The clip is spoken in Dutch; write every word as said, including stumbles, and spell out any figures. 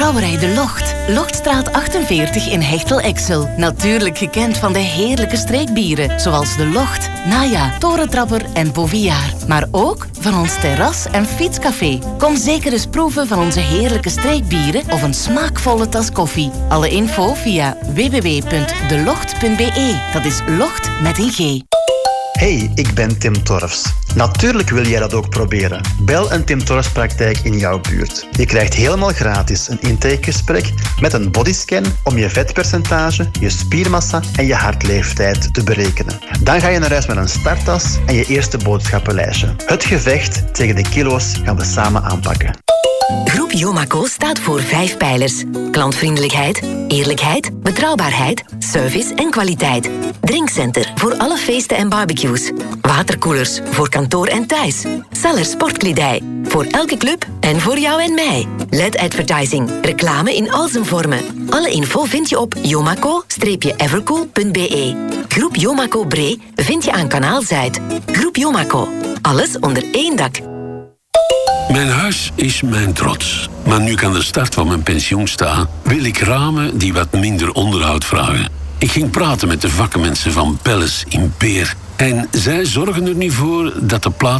Brouwerij De Locht. Lochtstraat achtenveertig in Hechtel-Exel. Natuurlijk gekend van de heerlijke streekbieren, zoals De Locht, Naja, Torentrapper en Boviaar. Maar ook van ons terras- en fietscafé. Kom zeker eens proeven van onze heerlijke streekbieren of een smaakvolle tas koffie. Alle info via w w w punt de locht punt b e. Dat is Locht met een G. Hey, ik ben Tim Torfs. Natuurlijk wil jij dat ook proberen. Bel een Tim Torfs praktijk in jouw buurt. Je krijgt helemaal gratis een intakegesprek met een bodyscan om je vetpercentage, je spiermassa en je hartleeftijd te berekenen. Dan ga je naar huis met een starttas en je eerste boodschappenlijstje. Het gevecht tegen de kilo's gaan we samen aanpakken. Groep Yomaco staat voor vijf pijlers. Klantvriendelijkheid, eerlijkheid, betrouwbaarheid, service en kwaliteit. Drinkcenter voor alle feesten en barbecues. Waterkoelers voor kantoor en thuis. Zeller Sportkledij voor elke club en voor jou en mij. L E D-advertising, reclame in al zijn vormen. Alle info vind je op yomaco evercool punt b e. Groep Yomaco Bree vind je aan Kanaal Zuid. Groep Yomaco. Alles onder één dak. Mijn huis is mijn trots. Maar nu ik aan de start van mijn pensioen sta, wil ik ramen die wat minder onderhoud vragen. Ik ging praten met de vakmensen van Pelles in Peer. En zij zorgen er nu voor dat de plaat